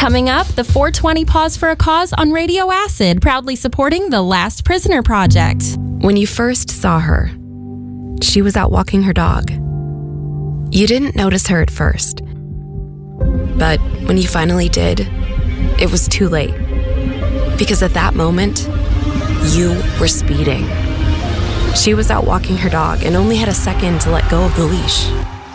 Coming up, the 420 Pause for a Cause on Radio Acid, proudly supporting the Last Prisoner Project. When you first saw her, she was out walking her dog. You didn't notice her at first. But when you finally did, it was too late. Because at that moment, you were speeding. She was out walking her dog and only had a second to let go of the leash.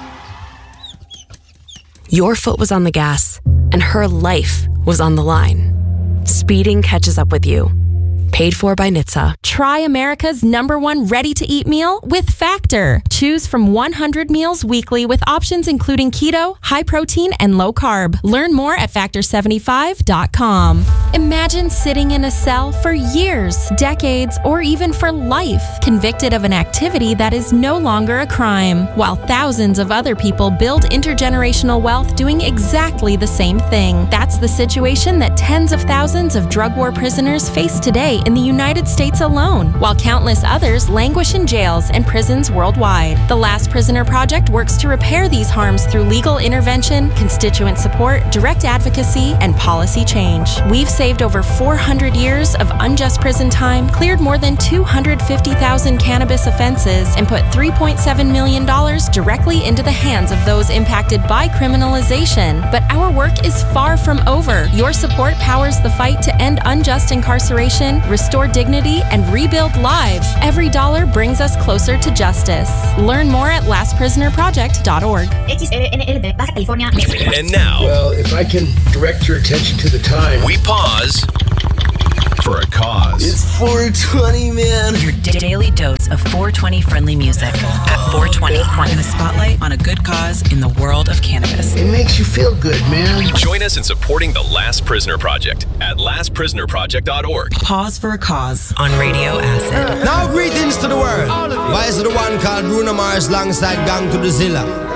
Your foot was on the gas, and her life was on the line. Speeding catches up with you. Paid for by NHTSA. Try America's #1 ready-to-eat meal with Factor. Choose from 100 meals weekly with options including keto, high protein, and low carb. Learn more at Factor75.com. Imagine sitting in a cell for years, decades, or even for life, convicted of an activity that is no longer a crime, while thousands of other people build intergenerational wealth doing exactly the same thing. That's the situation that tens of thousands of drug war prisoners face today in the United States alone, while countless others languish in jails and prisons worldwide. The Last Prisoner Project works to repair these harms through legal intervention, constituent support, direct advocacy, and policy change. We've saved over 400 years of unjust prison time, cleared more than 250,000 cannabis offenses, and put $3.7 million directly into the hands of those impacted by criminalization. But our work is far from over. Your support powers the fight to end unjust incarceration, restore dignity, and rebuild lives. Every dollar brings us closer to justice. Learn more at lastprisonerproject.org. XLNL de Baja California. And now, well, if I can direct your attention to the time, we pause for a cause. It's 420, man. Your daily dose of 420 friendly music at 420. In the spotlight on a good cause in the world of cannabis. It makes you feel good, man. Join us in supporting the Last Prisoner Project at lastprisonerproject.org. Pause for a cause on Radio Acid. Now greetings to the world. Why is the one called Bruno Mars alongside Gang to the Zilla?